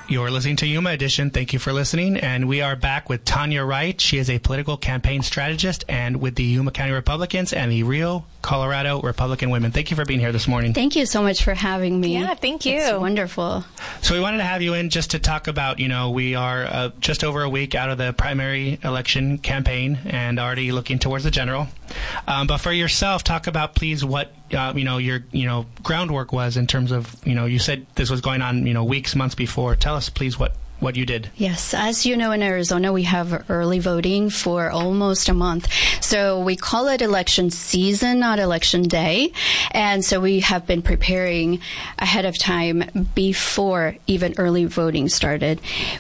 You're listening to Yuma Edition. Thank you for listening. And we are back with Tanya Wright. She is a political campaign strategist and with the Yuma County Republicans and the Rio Colorado Republican Women. Thank you for being here this morning. Thank you so much for having me. Yeah, thank you. It's wonderful. So we wanted to have you in just to talk about, we are just over a week out of the primary election campaign and already looking towards the general. But for yourself, talk about, please, what your groundwork was in terms of, you said this was going on, weeks, months before. Tell us, please, what you did. Yes. As you know, in Arizona, we have early voting for almost a month. So we call it election season, not election day. And so we have been preparing ahead of time before even early voting started.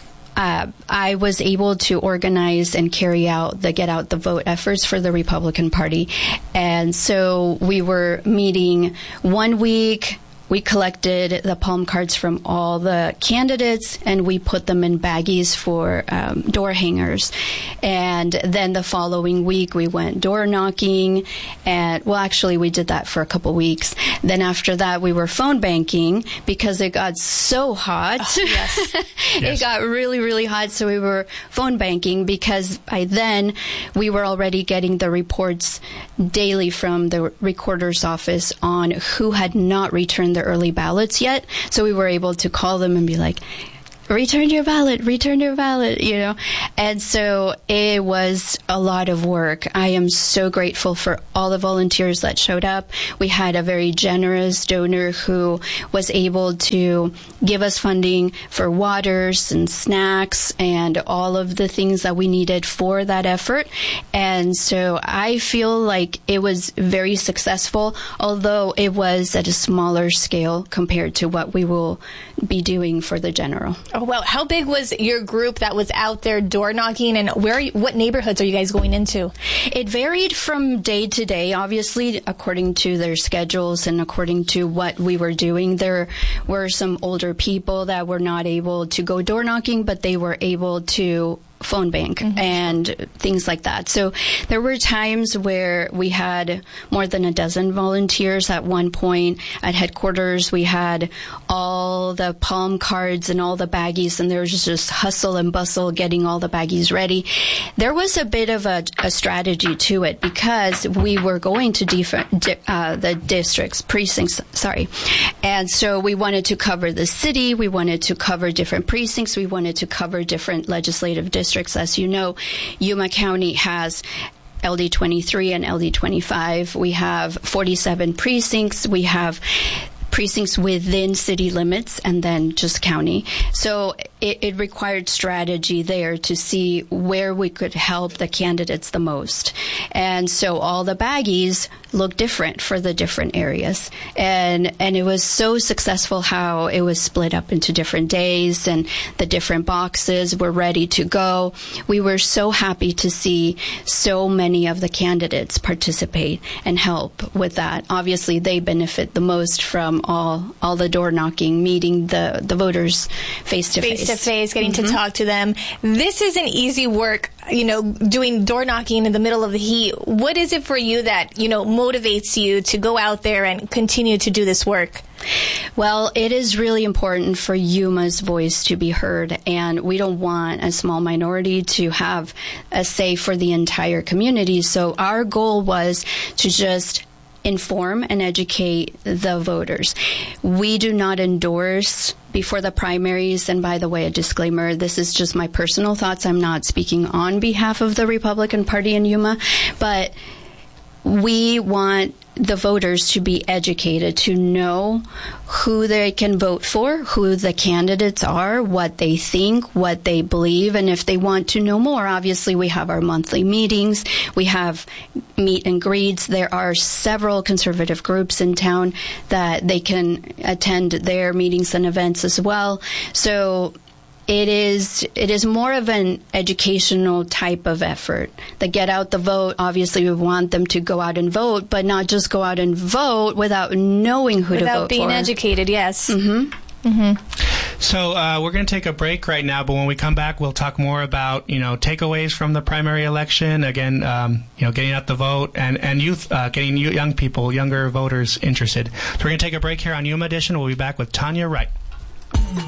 I was able to organize and carry out the Get Out the Vote efforts for the Republican Party. And so we were meeting 1 week. We collected the palm cards from all the candidates, and we put them in baggies for door hangers. And then the following week, we went door knocking. And, well, actually, we did that for a couple weeks. Then after that, we were phone banking because it got so hot. Oh, yes. It got really, really hot. So we were phone banking because by then we were already getting the reports daily from the recorder's office on who had not returned the early ballots yet. So we were able to call them and be like, return your ballot. And so it was a lot of work. I am so grateful for all the volunteers that showed up. We had a very generous donor who was able to give us funding for waters and snacks and all of the things that we needed for that effort. And so I feel like it was very successful, although it was at a smaller scale compared to what we will be doing for the general. Oh, well, how big was your group that was out there door knocking, and what neighborhoods are you guys going into? It varied from day to day, obviously, according to their schedules and according to what we were doing. There were some older people that were not able to go door knocking, but they were able to phone bank and things like that. So there were times where we had more than a dozen volunteers at one point. At headquarters, we had all the palm cards and all the baggies, and there was just hustle and bustle getting all the baggies ready. There was a bit of a strategy to it because we were going to the precincts, and so we wanted to cover the city, we wanted to cover different precincts, we wanted to cover different legislative districts. As you know, Yuma County has LD 23 and LD 25. We have 47 precincts. We have precincts within city limits and then just county. So it required strategy there to see where we could help the candidates the most. And so all the baggies look different for the different areas. And it was so successful how it was split up into different days and the different boxes were ready to go. We were so happy to see so many of the candidates participate and help with that. Obviously, they benefit the most from all the door knocking, meeting the voters face to face, getting to talk to them. This isn't easy work, doing door knocking in the middle of the heat. What is it for you that, motivates you to go out there and continue to do this work? Well, it is really important for Yuma's voice to be heard, and we don't want a small minority to have a say for the entire community. So our goal was to just inform and educate the voters. We do not endorse before the primaries, and by the way, a disclaimer, this is just my personal thoughts. I'm not speaking on behalf of the Republican Party in Yuma, but we want the voters to be educated, to know who they can vote for, who the candidates are, what they think, what they believe, and if they want to know more, obviously we have our monthly meetings, we have meet and greets. There are several conservative groups in town that they can attend their meetings and events as well. So it is more of an educational type of effort. The Get Out the Vote, obviously we want them to go out and vote, but not just go out and vote without knowing who to vote for. Without being educated, yes. So we're going to take a break right now, but when we come back, we'll talk more about, takeaways from the primary election, again, getting out the vote and youth, getting young people, younger voters interested. So we're going to take a break here on Yuma Edition. We'll be back with Tanya Wright.